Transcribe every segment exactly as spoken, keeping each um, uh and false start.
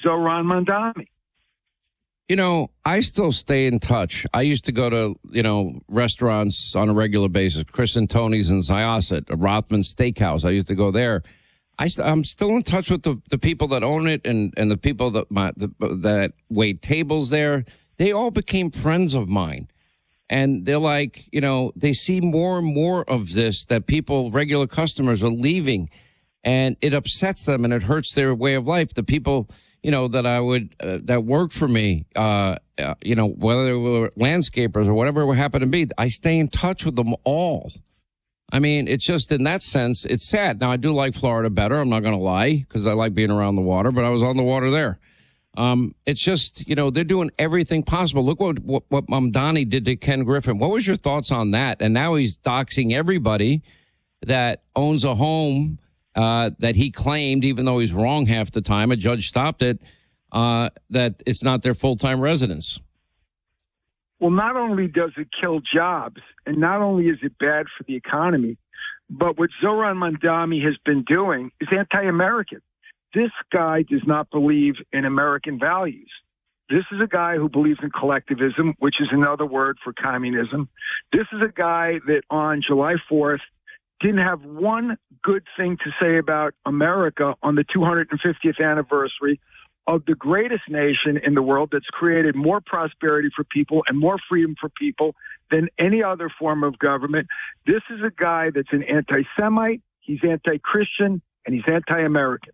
Zohran Mamdani. You know, I still stay in touch. I used to go to, you know, restaurants on a regular basis. Chris and Tony's in Syosset, a Rothman Steakhouse. I used to go there. I st- I'm still in touch with the, the people that own it and, and the people that my, the, that wait tables there. They all became friends of mine. And they're like, you know, they see more and more of this, that people, regular customers are leaving. And it upsets them and it hurts their way of life. The people, you know, that I would, uh, that worked for me, uh, uh, you know, whether they were landscapers or whatever it happened to be, I stay in touch with them all. I mean, it's just in that sense, it's sad. Now, I do like Florida better. I'm not going to lie because I like being around the water, but I was on the water there. Um, it's just, you know, they're doing everything possible. Look what, what, what Mamdani did to Ken Griffin. What was your thoughts on that? And now he's doxing everybody that owns a home uh, that he claimed, even though he's wrong half the time, a judge stopped it, uh, that it's not their full-time residence. Well, not only does it kill jobs, and not only is it bad for the economy, but what Zohran Mamdani has been doing is anti-American. This guy does not believe in American values. This is a guy who believes in collectivism, which is another word for communism. This is a guy that on July fourth didn't have one good thing to say about America on the two hundred fiftieth anniversary of the greatest nation in the world that's created more prosperity for people and more freedom for people than any other form of government. This is a guy that's an anti-Semite, he's anti-Christian, and he's anti-American.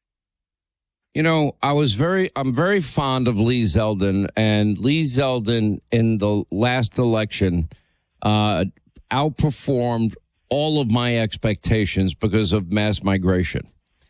You know, I was very, I'm very fond of Lee Zeldin, and Lee Zeldin in the last election uh, outperformed all of my expectations because of mass migration.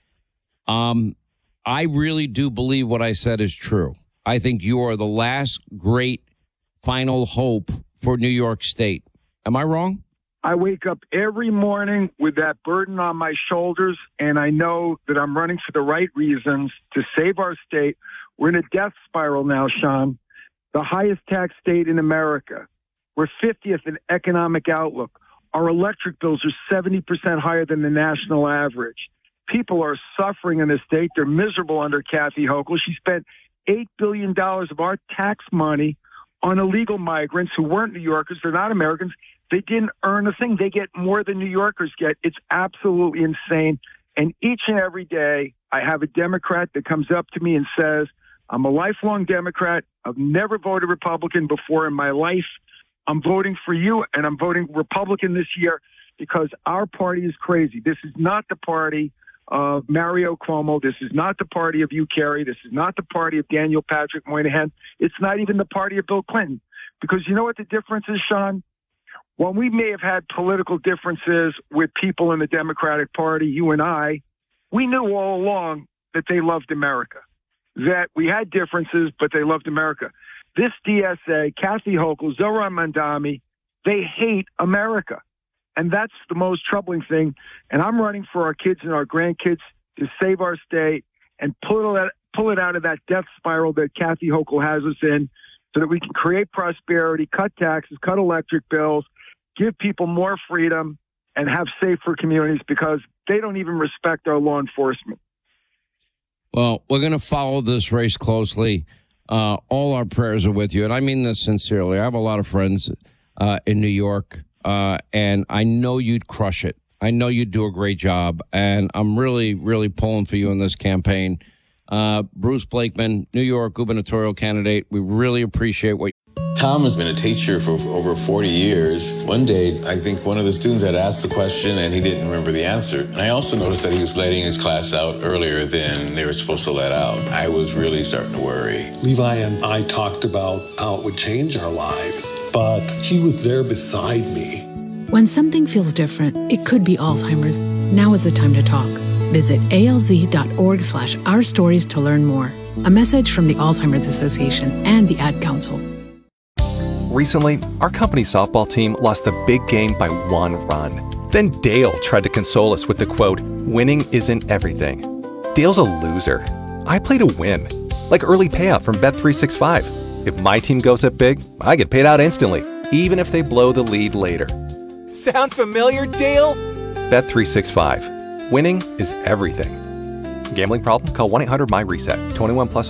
Um, I really do believe what I said is true. I think you are the last great final hope for New York State. Am I wrong? I wake up every morning with that burden on my shoulders, and I know that I'm running for the right reasons to save our state. We're in a death spiral now, Sean. The highest tax state in America. We're fiftieth in economic outlook. Our electric bills are seventy percent higher than the national average. People are suffering in this state. They're miserable under Kathy Hochul. She spent eight billion dollars of our tax money on illegal migrants who weren't New Yorkers. They're not Americans. They didn't earn a thing. They get more than New Yorkers get. It's absolutely insane. And each and every day, I have a Democrat that comes up to me and says, I'm a lifelong Democrat. I've never voted Republican before in my life. I'm voting for you, and I'm voting Republican this year because our party is crazy. This is not the party of Mario Cuomo. This is not the party of you, Kerry. This is not the party of Daniel Patrick Moynihan. It's not even the party of Bill Clinton. Because you know what the difference is, Sean? While we may have had political differences with people in the Democratic Party, you and I, we knew all along that they loved America, that we had differences, but they loved America. This D S A, Kathy Hochul, Zohran Mamdani, they hate America. And that's the most troubling thing. And I'm running for our kids and our grandkids to save our state and pull it, pull it out of that death spiral that Kathy Hochul has us in so that we can create prosperity, cut taxes, cut electric bills, give people more freedom, and have safer communities because they don't even respect our law enforcement. Well, we're going to follow this race closely. Uh, all our prayers are with you, and I mean this sincerely. I have a lot of friends uh, in New York, uh, and I know you'd crush it. I know you'd do a great job, and I'm really, really pulling for you in this campaign. Uh, Bruce Blakeman, New York gubernatorial candidate, we really appreciate what Tom has been a teacher for over forty years. One day, I think one of the students had asked the question and he didn't remember the answer. And I also noticed that he was letting his class out earlier than they were supposed to let out. I was really starting to worry. Levi and I talked about how it would change our lives, but he was there beside me. When something feels different, it could be Alzheimer's. Now is the time to talk. Visit alz.org slash our stories to learn more. A message from the Alzheimer's Association and the Ad Council. Recently, our company's softball team lost the big game by one run. Then Dale tried to console us with the quote, "Winning isn't everything." Dale's a loser. I play to win. Like early payout from Bet three sixty-five. If my team goes up big, I get paid out instantly, even if they blow the lead later. Sound familiar, Dale? Bet three sixty-five. Winning is everything. Gambling problem? Call one eight hundred M Y RESET. twenty-one plus